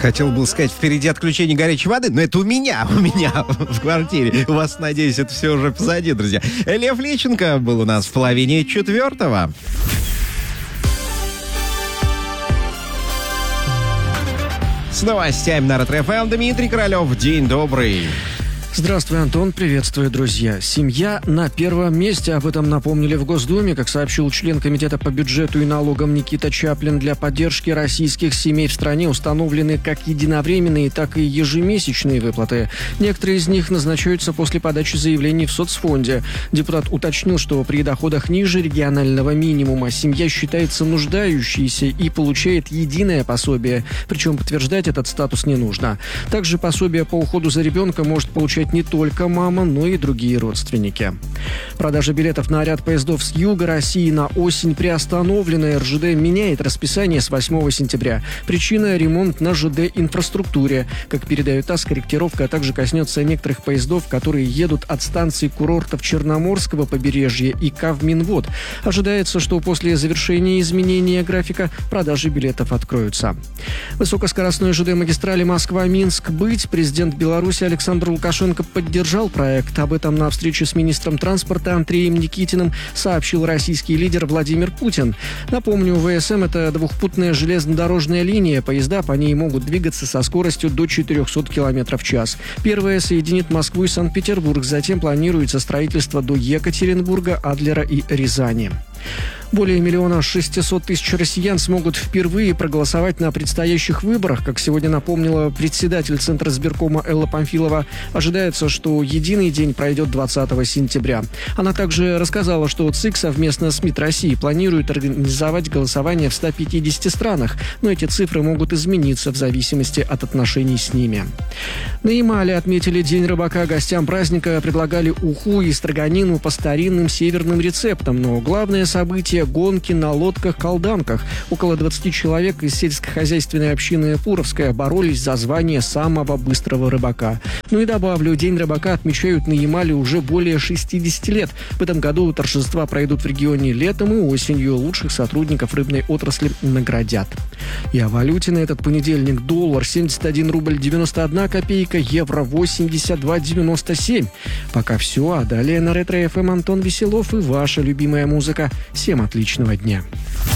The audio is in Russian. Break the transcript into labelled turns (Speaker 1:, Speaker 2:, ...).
Speaker 1: Хотел бы сказать, впереди отключение горячей воды, но это у меня в квартире. У вас, надеюсь, это все уже позади, друзья. Лев Лещенко был у нас в половине четвертого. С новостями на Ретро-ФМ Дмитрий Королев. День добрый.
Speaker 2: Здравствуй, Антон. Приветствую, друзья. Семья на первом месте. Об этом напомнили в Госдуме, как сообщил член Комитета по бюджету и налогам Никита Чаплин. Для поддержки российских семей в стране установлены как единовременные, так и ежемесячные выплаты. Некоторые из них назначаются после подачи заявлений в соцфонде. Депутат уточнил, что при доходах ниже регионального минимума семья считается нуждающейся и получает единое пособие. Причем подтверждать этот статус не нужно. Также пособие по уходу за ребенком может получать не только мама, но и другие родственники. Продажа билетов на ряд поездов с юга России на осень приостановлена. РЖД меняет расписание с 8 сентября. Причина – ремонт на ЖД-инфраструктуре. Как передает ТАСС, корректировка также коснется некоторых поездов, которые едут от станций курортов Черноморского побережья и Кавминвод. Ожидается, что после завершения изменения графика продажи билетов откроются. Высокоскоростной ЖД-магистрали Москва-Минск-Быть президент Беларуси Александр Лукашенко поддержал проект. Об этом на встрече с министром транспорта Андреем Никитиным сообщил российский лидер Владимир Путин. Напомню, ВСМ – это двухпутная железнодорожная линия. Поезда по ней могут двигаться со скоростью до 400 км в час. Первая соединит Москву и Санкт-Петербург. Затем планируется строительство до Екатеринбурга, Адлера и Рязани. Более 1 600 000 россиян смогут впервые проголосовать на предстоящих выборах, как сегодня напомнила председатель Центра избиркома Элла Памфилова. Ожидается, что единый день пройдет 20 сентября. Она также рассказала, что ЦИК совместно с МИД России планирует организовать голосование в 150 странах, но эти цифры могут измениться в зависимости от отношений с ними. На Ямале отметили День рыбака. Гостям праздника предлагали уху и строганину по старинным северным рецептам, но главное событие – гонки на лодках-колданках. Около 20 человек из сельскохозяйственной общины Пуровская боролись за звание самого быстрого рыбака. Ну и добавлю, День рыбака отмечают на Ямале уже более 60 лет. В этом году торжества пройдут в регионе летом и осенью. Лучших сотрудников рыбной отрасли наградят. И о валюте на этот понедельник. Доллар 71 рубль 91 копейка, евро 82,97. Пока все, а далее на Ретро-ФМ Антон Веселов и ваша любимая музыка. Всем отличного дня.